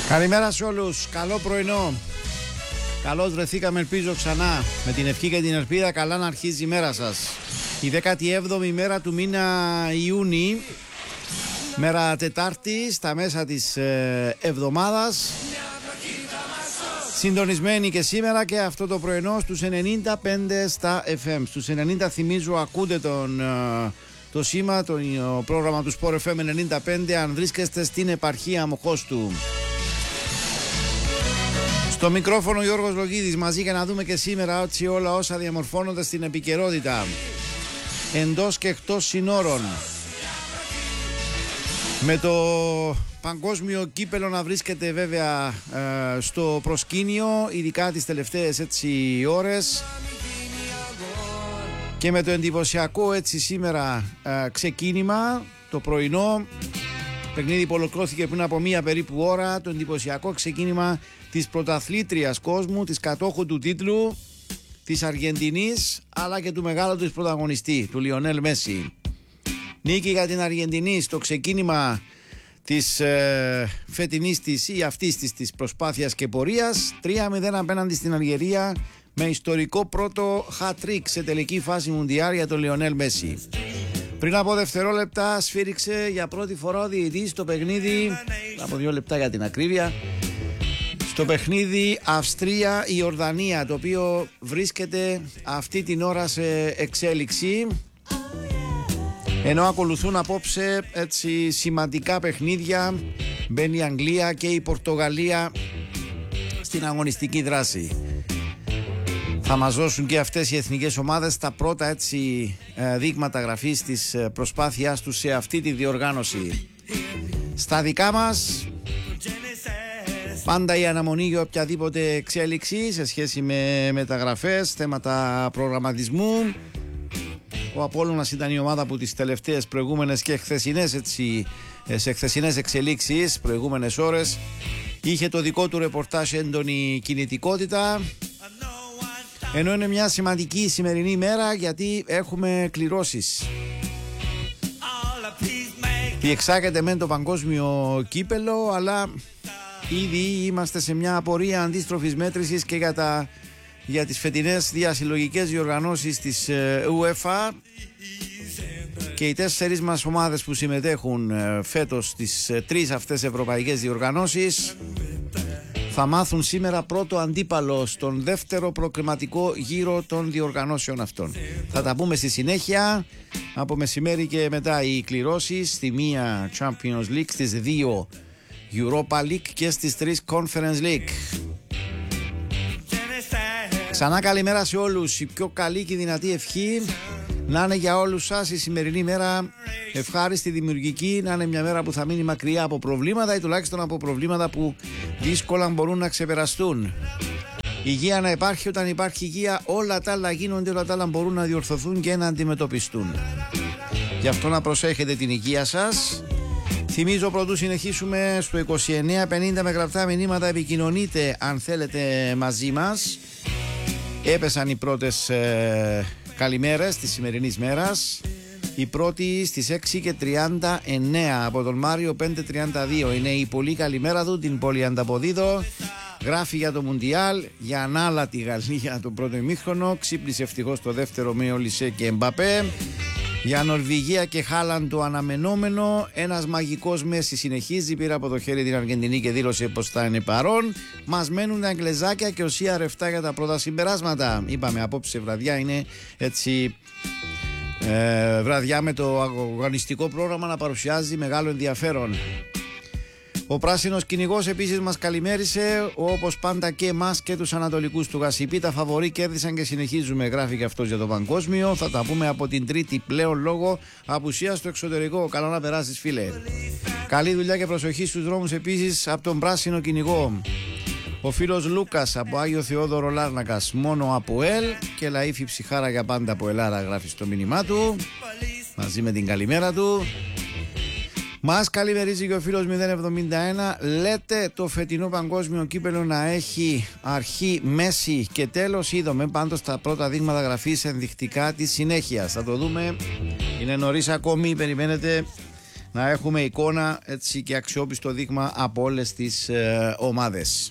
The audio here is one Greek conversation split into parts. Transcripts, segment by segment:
Καλημέρα σε όλους, καλό πρωινό. Καλώς βρεθήκαμε, ελπίζω ξανά. Με την ευχή και την ελπίδα καλά να αρχίζει η μέρα σας. Η 17η μέρα του μήνα Ιούνιου, μέρα Τετάρτη, στα μέσα της εβδομάδας. Συντονισμένοι και σήμερα και αυτό το πρωινό στους 95 στα FM. Στους 90 θυμίζω ακούτε το σήμα, το πρόγραμμα του Sport FM 95 αν βρίσκεστε στην επαρχία Μοχώστου. Στο μικρόφωνο Γιώργος Λογίδης, μαζί για να δούμε και σήμερα όλα όσα διαμορφώνονται στην επικαιρότητα εντός και εκτός συνόρων. Με το παγκόσμιο κύπελο να βρίσκεται βέβαια στο προσκήνιο, ειδικά τις τελευταίες ώρες, και με το εντυπωσιακό σήμερα ξεκίνημα το πρωινό, παιχνίδι που ολοκληρώθηκε πριν από μία περίπου ώρα, το εντυπωσιακό ξεκίνημα της πρωταθλήτριας κόσμου, της κατόχου του τίτλου, της Αργεντινής, αλλά και του μεγάλου της πρωταγωνιστή, του Λιονέλ Μέση. Νίκη για την Αργεντινή στο ξεκίνημα της φετινής της ή αυτής της προσπάθειας και πορείας, 3-0 απέναντι στην Αλγερία, με ιστορικό πρώτο hat-trick σε τελική φάση Μουντιάλ για τον Λιονέλ Μέση. Πριν από δευτερόλεπτα σφύριξε για πρώτη φορά ο διαιτητής στο παιχνίδι, από 2 λεπτά για την ακρίβεια, στο παιχνίδι Αυστρία-Ιορδανία, το οποίο βρίσκεται αυτή την ώρα σε εξέλιξη, ενώ ακολουθούν απόψε σημαντικά παιχνίδια. Μπαίνει η Αγγλία και η Πορτογαλία στην αγωνιστική δράση. Θα μας δώσουν και αυτές οι εθνικές ομάδες τα πρώτα δείγματα γραφής της προσπάθειάς τους σε αυτή τη διοργάνωση. Στα δικά μας πάντα η αναμονή για οποιαδήποτε εξέλιξη σε σχέση με μεταγραφές, θέματα προγραμματισμού. Ο Απόλλωνας ήταν η ομάδα που τις τελευταίες προηγούμενες και σε χθεσινές εξελίξεις, προηγούμενες ώρες, είχε το δικό του ρεπορτάζ έντονη κινητικότητα, ενώ είναι μια σημαντική σημερινή μέρα γιατί έχουμε κληρώσεις. Διεξάγεται μεν το παγκόσμιο κύπελο, αλλά ήδη είμαστε σε μια απορία αντίστροφης μέτρησης και για τις φετινές διασυλλογικές διοργανώσεις της UEFA, και οι 4 μας ομάδες που συμμετέχουν φέτος στις 3 αυτές ευρωπαϊκές διοργανώσεις θα μάθουν σήμερα πρώτο αντίπαλο στον δεύτερο προκριματικό γύρο των διοργανώσεων αυτών. Θα τα πούμε στη συνέχεια. Από μεσημέρι και μετά οι κληρώσεις, στη μία Champions League, στις 2 Europa League και στις 3 Conference League. Ξανά καλημέρα σε όλους. Η πιο καλή και δυνατή ευχή να είναι για όλους σας η σημερινή μέρα ευχάριστη, δημιουργική, να είναι μια μέρα που θα μείνει μακριά από προβλήματα ή τουλάχιστον από προβλήματα που δύσκολα μπορούν να ξεπεραστούν. Υγεία να υπάρχει, όταν υπάρχει υγεία όλα τα άλλα γίνονται, όλα τα άλλα μπορούν να διορθωθούν και να αντιμετωπιστούν. Γι' αυτό να προσέχετε την υγεία σας. Θυμίζω, πρωτού συνεχίσουμε, στο 2950 με γραπτά μηνύματα επικοινωνείτε αν θέλετε μαζί μας. Έπεσαν οι πρώτες καλημέρες της σημερινής μέρας. Η πρώτη στις 6:39 από τον Μάριο 532. Είναι η πολύ καλημέρα του, την πολύ ανταποδίδω. Γράφει για το Μουντιάλ, για ανάλατη Γαλλία τον πρώτο ημίχρονο. Ξύπνησε ευτυχώς το δεύτερο με Ολισέ και Εμπαπέ. Για Νορβηγία και Χάλαντ το αναμενόμενο. Ένας μαγικός Μέση συνεχίζει, πήρε από το χέρι την Αργεντινή και δήλωσε πως θα είναι παρόν. Μας μένουν τα Αγγλεζάκια και ο CR7 για τα πρώτα συμπεράσματα. Είπαμε απόψε βραδιά είναι βραδιά με το αγωνιστικό πρόγραμμα να παρουσιάζει μεγάλο ενδιαφέρον. Ο πράσινος κυνηγός επίσης μας καλημέρισε, όπως πάντα και εμάς και τους ανατολικούς του Γασιπί. Τα φαβορί κέρδισαν και συνεχίζουμε, γράφει και αυτός για το παγκόσμιο. Θα τα πούμε από την Τρίτη πλέον λόγω απουσίας στο εξωτερικό. Καλό να περάσεις, φίλε. Καλή δουλειά και προσοχή στους δρόμους επίσης από τον πράσινο κυνηγό. Ο φίλος Λούκας από Άγιο Θεόδωρο Λάρνακας, μόνο από ΕΛ και Λαΐφη ψυχάρα για πάντα από Ελλάδα, γράφει στο μήνυμά του μαζί με την καλημέρα του. Μας καλημερίζει και ο φίλος 071. Λέτε το φετινό παγκόσμιο κύπελο να έχει αρχή, μέση και τέλος? Είδαμε πάντως τα πρώτα δείγματα γραφής ενδεικτικά της συνέχειας. Θα το δούμε. Είναι νωρίς ακόμη, περιμένετε να έχουμε εικόνα έτσι και αξιόπιστο δείγμα από όλες τις ομάδες.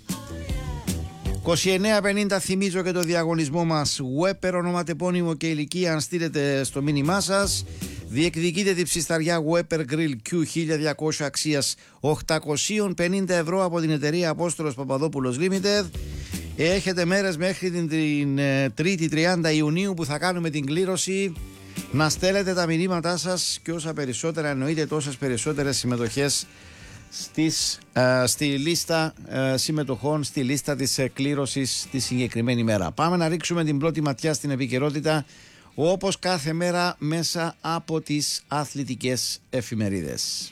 29.50 θυμίζω και το διαγωνισμό μας Weber, ονοματεπώνυμο και ηλικία αν στείλετε στο μήνυμά σας. Διεκδικείτε την ψισταριά Weber Grill Q1200 αξίας 850 ευρώ από την εταιρεία Απόστολος Παπαδόπουλος Limited. Έχετε μέρες μέχρι την 3η 30 Ιουνίου που θα κάνουμε την κλήρωση να στέλνετε τα μηνύματά σας και όσα περισσότερα εννοείται τόσες περισσότερες συμμετοχές στη λίστα συμμετοχών, στη λίστα της κλήρωσης τη συγκεκριμένη μέρα. Πάμε να ρίξουμε την πρώτη ματιά στην επικαιρότητα όπως κάθε μέρα μέσα από τις αθλητικές εφημερίδες.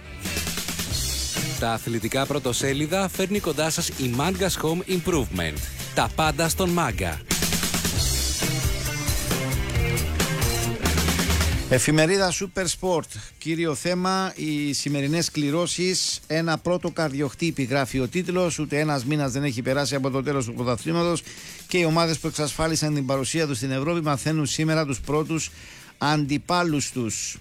Τα αθλητικά πρωτοσέλιδα φέρνει κοντά σας η Manga's Home Improvement. Τα πάντα στον Manga. Εφημερίδα Super Sport. Κύριο θέμα, οι σημερινές κληρώσεις. Ένα πρώτο καρδιοχτύπη γράφει ο τίτλος. Ούτε ένας μήνας δεν έχει περάσει από το τέλος του πρωταθλήματος και οι ομάδες που εξασφάλισαν την παρουσία τους στην Ευρώπη μαθαίνουν σήμερα τους πρώτους αντιπάλους τους.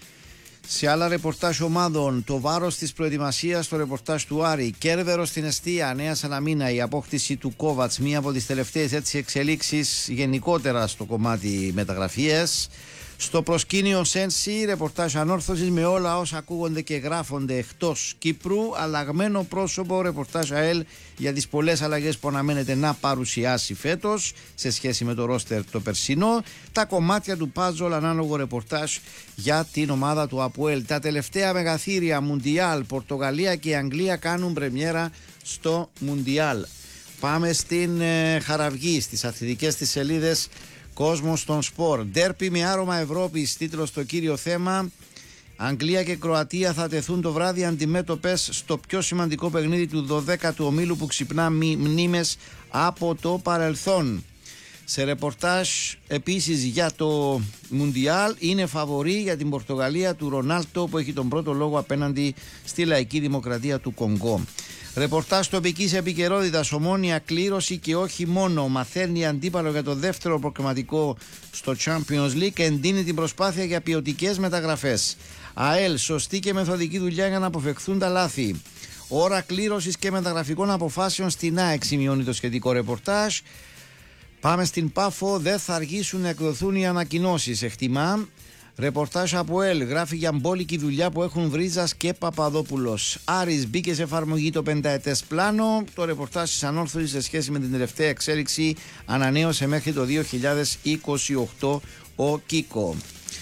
Σε άλλα ρεπορτάζ ομάδων, το βάρος της προετοιμασίας στο ρεπορτάζ του Άρη. Κέρβερο στην εστία, Νέα Σαλαμίνα, η απόκτηση του Κόβατς, μία από τις τελευταίες έτσι εξελίξεις γενικότερα στο κομμάτι μεταγραφίες. Στο προσκήνιο Σένσι, ρεπορτάζ ανόρθωσης με όλα όσα ακούγονται και γράφονται εκτός Κύπρου. Αλλαγμένο πρόσωπο, ρεπορτάζ ΑΕΛ για τις πολλές αλλαγές που αναμένεται να παρουσιάσει φέτος σε σχέση με το ρόστερ το περσινό. Τα κομμάτια του πάζολ, ανάλογο ρεπορτάζ για την ομάδα του ΑΠΟΕΛ. Τα τελευταία μεγαθύρια Μουντιάλ, Πορτογαλία και Αγγλία κάνουν πρεμιέρα στο Μουντιάλ. Πάμε στην Χαραυγή, στις αθλητικές της σελίδες. Κόσμος στον σπορ. Ντέρπι με άρωμα Ευρώπης, τίτλος στο κύριο θέμα. Αγγλία και Κροατία θα τεθούν το βράδυ αντιμέτωπες στο πιο σημαντικό παιχνίδι του 12ου ομίλου που ξυπνά μνήμες από το παρελθόν. Σε ρεπορτάζ επίσης για το Μουντιάλ, είναι φαβορί για την Πορτογαλία του Ρονάλτο που έχει τον πρώτο λόγο απέναντι στη λαϊκή δημοκρατία του Κονγκό. Ρεπορτάζ τοπικής επικαιρότητας, Ομόνοια κλήρωση και όχι μόνο. Μαθαίνει αντίπαλο για το δεύτερο προκριματικό στο Champions League και εντείνει την προσπάθεια για ποιοτικές μεταγραφές. ΑΕΛ, σωστή και μεθοδική δουλειά για να αποφευχθούν τα λάθη. Ώρα κλήρωσης και μεταγραφικών αποφάσεων στην ΑΕΚ, σημειώνει το σχετικό ρεπορτάζ. Πάμε στην Πάφο, δεν θα αργήσουν να εκδοθούν οι ανακοινώσεις, εκτιμά. Ρεπορτάζ από ΕΛ γράφει για μπόλικη δουλειά που έχουν Βρίζας και Παπαδόπουλος. Άρης μπήκε σε εφαρμογή το πενταετές πλάνο. Το ρεπορτάζ της ανόρθωσης σε σχέση με την τελευταία εξέλιξη ανανέωσε μέχρι το 2028 ο Κίκο.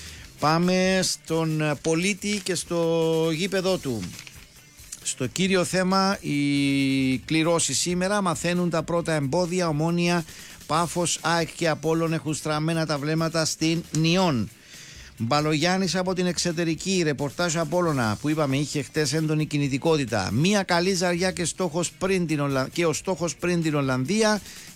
Πάμε στον Πολίτη και στο γήπεδό του. Στο κύριο θέμα, οι κληρώσεις σήμερα μαθαίνουν τα πρώτα εμπόδια. Ομόνοια, Πάφος, ΑΕΚ και Απόλλων έχουν στραμμένα τα βλέμματα στην Νιόν. Μπαλογιάννης από την εξωτερική, ρεπορτάζ Απόλλωνα που είπαμε είχε χτες έντονη κινητικότητα. Μία καλή ζαριά και ο στόχος πριν την Ολλανδία